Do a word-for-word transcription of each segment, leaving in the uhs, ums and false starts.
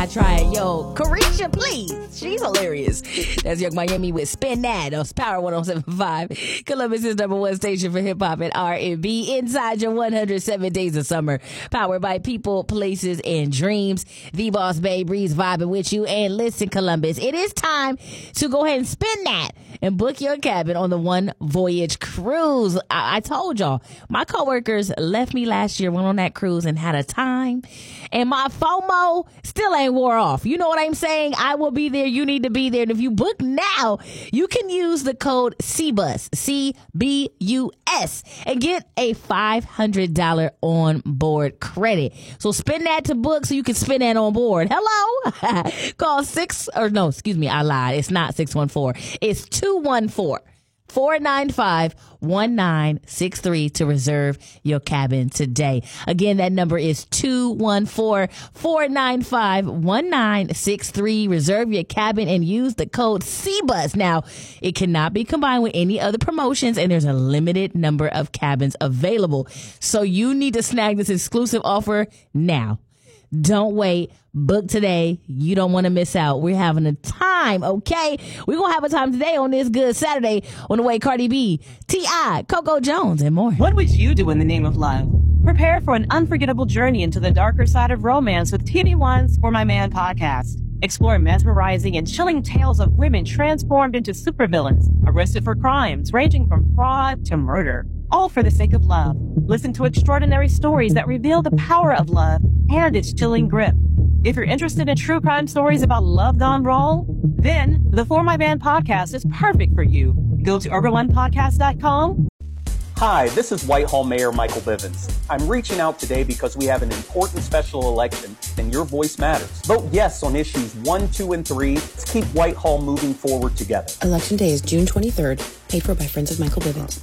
I try it. Yo, Carisha, please. She's hilarious. That's Young Miami with Spin That on Power one oh seven point five. Columbus's number one station for hip hop and R and B. Inside your one hundred seven days of summer. Powered by people, places, and dreams. The Boss Babe Breeze vibing with you. And listen, Columbus, it is time to go ahead and spin that and book your cabin on the One Voyage Cruise. I, I told y'all, my coworkers left me last year, went on that cruise and had a time. And my FOMO still ain't wore off. You know what I'm saying? I will be there. You need to be there. And if you book now, you can use the code C B U S, C B U S, and get a five hundred dollars on board credit. So spend that to book so you can spend that on board. Hello? Call six, or no, excuse me, I lied. It's not six one four. It's two one four, four nine five, one nine six three to reserve your cabin today. Again, that number is two one four, four nine five, one nine six three. Reserve your cabin and use the code C B U S. Now, it cannot be combined with any other promotions, and there's a limited number of cabins available. So you need to snag this exclusive offer now. Don't wait. Book today. You don't want to miss out. We're having a time, okay? We're going to have a time today on this good Saturday on the way Cardi B, T I, Coco Jones, and more. What would you do in the name of love? Prepare for an unforgettable journey into the darker side of romance with T V One's For My Man podcast. Explore mesmerizing and chilling tales of women transformed into supervillains, arrested for crimes ranging from fraud to murder, all for the sake of love. Listen to extraordinary stories that reveal the power of love and its chilling grip. If you're interested in true crime stories about love gone wrong, then the For My Man podcast is perfect for you. Go to urban one podcast dot com. Hi, this is Whitehall Mayor Michael Bivins. I'm reaching out today because we have an important special election and your voice matters. Vote yes on issues one, two, and three. Let's keep Whitehall moving forward together. Election day is June twenty-third, paid for by Friends of Michael Bivins.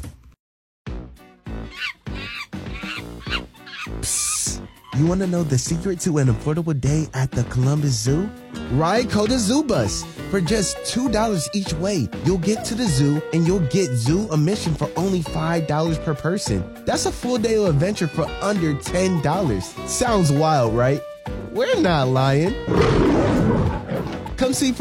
You want to know the secret to an affordable day at the Columbus Zoo? Ride Coda Zoo Bus. For just two dollars each way, you'll get to the zoo and you'll get zoo admission for only five dollars per person. That's a full day of adventure for under ten dollars. Sounds wild, right? We're not lying. Come see for